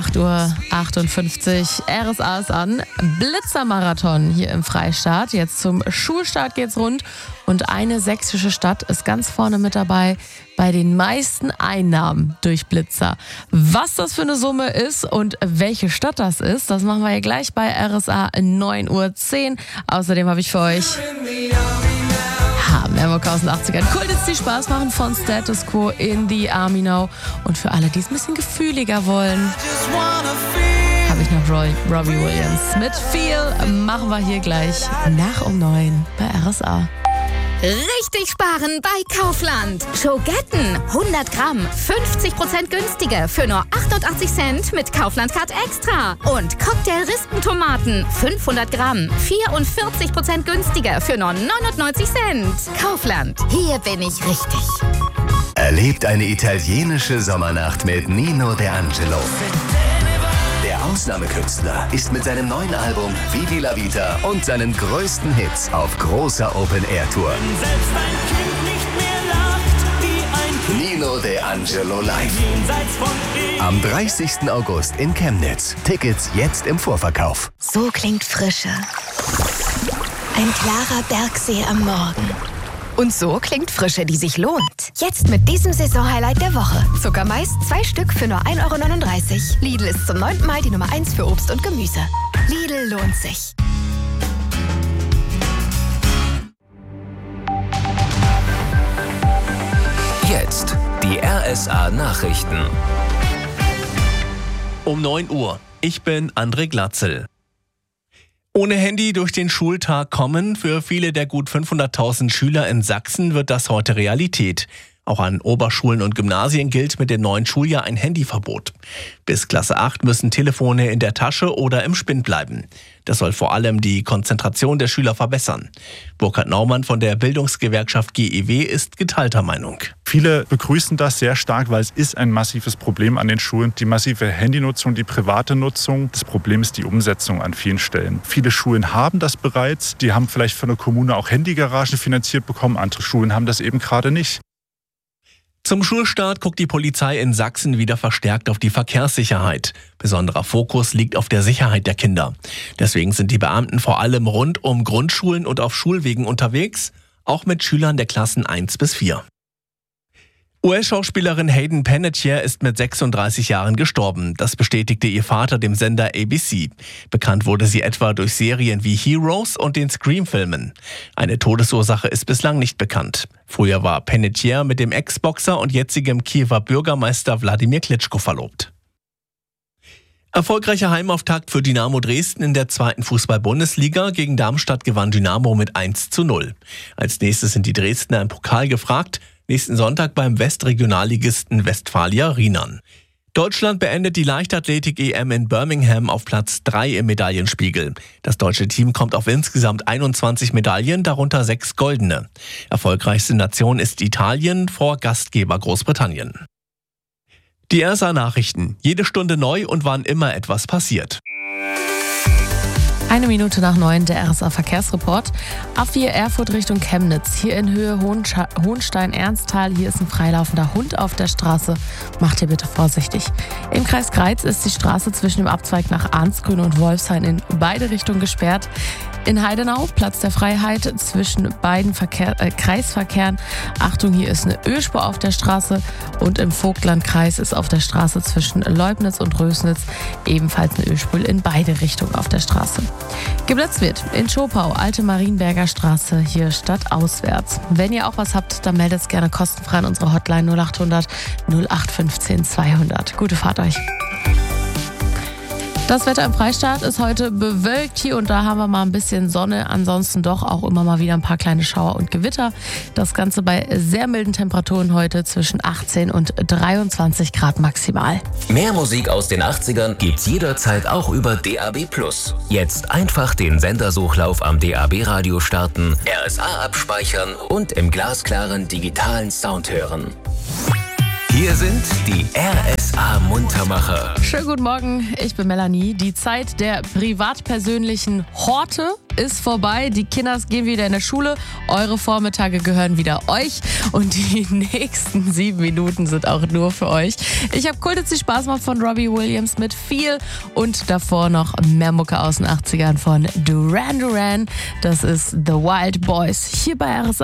8:58 Uhr. RSA ist an. Blitzermarathon hier im Freistaat. Jetzt zum Schulstart geht's rund. Und eine sächsische Stadt ist ganz vorne mit dabei bei den meisten Einnahmen durch Blitzer. Was das für eine Summe ist und welche Stadt das ist, das machen wir ja gleich bei RSA 9:10 Uhr. Außerdem habe ich für euch Mehrmuck aus den 80ern. Cool, dass die Spaß machen von Status Quo in the Army Now. Und für alle, die es ein bisschen gefühliger wollen, habe ich noch Robbie Williams mit Feel. Machen wir hier gleich nach um 9 bei RSA. Richtig sparen bei Kaufland. Schogetten 100 Gramm, 50% günstiger für nur 88 Cent mit Kaufland Card Extra. Und Cocktail-Rispentomaten 500 Gramm, 44% günstiger für nur 99 Cent. Kaufland, hier bin ich richtig. Erlebt eine italienische Sommernacht mit Nino De Angelo. Der Ausnahmekünstler ist mit seinem neuen Album Vivi la Vita und seinen größten Hits auf großer Open-Air-Tour. Nino De Angelo live. Am 30. August in Chemnitz. Tickets jetzt im Vorverkauf. So klingt Frische. Ein klarer Bergsee am Morgen. Und so klingt Frische, die sich lohnt. Jetzt mit diesem Saisonhighlight der Woche. Zuckermais 2 Stück für nur 1,39 €. Lidl ist zum 9. Mal die Nummer 1 für Obst und Gemüse. Lidl lohnt sich. Jetzt die RSA-Nachrichten. Um 9 Uhr. Ich bin André Glatzel. Ohne Handy durch den Schultag kommen. Für viele der gut 500.000 Schüler in Sachsen wird das heute Realität. Auch an Oberschulen und Gymnasien gilt mit dem neuen Schuljahr ein Handyverbot. Bis Klasse 8 müssen Telefone in der Tasche oder im Spind bleiben. Das soll vor allem die Konzentration der Schüler verbessern. Burkhard Naumann von der Bildungsgewerkschaft GEW ist geteilter Meinung. Viele begrüßen das sehr stark, weil es ist ein massives Problem an den Schulen. Die massive Handynutzung, die private Nutzung. Das Problem ist die Umsetzung an vielen Stellen. Viele Schulen haben das bereits. Die haben vielleicht von der Kommune auch Handygaragen finanziert bekommen. Andere Schulen haben das eben gerade nicht. Zum Schulstart guckt die Polizei in Sachsen wieder verstärkt auf die Verkehrssicherheit. Besonderer Fokus liegt auf der Sicherheit der Kinder. Deswegen sind die Beamten vor allem rund um Grundschulen und auf Schulwegen unterwegs, auch mit Schülern der Klassen 1 bis 4. US-Schauspielerin Hayden Panettiere ist mit 36 Jahren gestorben. Das bestätigte ihr Vater dem Sender ABC. Bekannt wurde sie etwa durch Serien wie Heroes und den Scream-Filmen. Eine Todesursache ist bislang nicht bekannt. Früher war Panettiere mit dem Ex-Boxer und jetzigem Kiewer Bürgermeister Wladimir Klitschko verlobt. Erfolgreicher Heimauftakt für Dynamo Dresden in der 2. Fußball-Bundesliga. Gegen Darmstadt gewann Dynamo mit 1:0. Als nächstes sind die Dresdner im Pokal gefragt. Nächsten Sonntag beim Westregionalligisten Westfalia Riemann. Deutschland beendet die Leichtathletik-EM in Birmingham auf Platz 3 im Medaillenspiegel. Das deutsche Team kommt auf insgesamt 21 Medaillen, darunter 6 goldene. Erfolgreichste Nation ist Italien vor Gastgeber Großbritannien. Die RSA-Nachrichten. Jede Stunde neu und wann immer etwas passiert. 1 Minute nach 9 der RSA-Verkehrsreport. A4 Erfurt Richtung Chemnitz. Hier in Höhe Hohenstein-Ernsthal. Hier ist ein freilaufender Hund auf der Straße. Macht ihr bitte vorsichtig. Im Kreis Greiz ist die Straße zwischen dem Abzweig nach Arnsgrün und Wolfshain in beide Richtungen gesperrt. In Heidenau, Platz der Freiheit, zwischen beiden Kreisverkehren. Achtung, hier ist eine Ölspur auf der Straße. Und im Vogtlandkreis ist auf der Straße zwischen Leubnitz und Rösnitz ebenfalls eine Ölspur in beide Richtungen auf der Straße. Geblitzt wird in Schopau, Alte Marienberger Straße, hier stadtauswärts. Wenn ihr auch was habt, dann meldet es gerne kostenfrei an unsere Hotline 0800 0815 200. Gute Fahrt euch. Das Wetter im Freistaat ist heute bewölkt. Hier und da haben wir mal ein bisschen Sonne. Ansonsten doch auch immer mal wieder ein paar kleine Schauer und Gewitter. Das Ganze bei sehr milden Temperaturen heute zwischen 18 und 23 Grad maximal. Mehr Musik aus den 80ern gibt's jederzeit auch über DAB+. Jetzt einfach den Sendersuchlauf am DAB-Radio starten, RSA abspeichern und im glasklaren digitalen Sound hören. Hier sind die RSA RSA Muntermacher. Schönen guten Morgen, ich bin Melanie. Die Zeit der privat-persönlichen Horte ist vorbei. Die Kinders gehen wieder in der Schule. Eure Vormittage gehören wieder euch. Und die nächsten 7 Minuten sind auch nur für euch. Ich habe Kult, die Spaß macht von Robbie Williams mit viel. Und davor noch mehr Mucke aus den 80ern von Duran Duran. Das ist The Wild Boys hier bei RSA.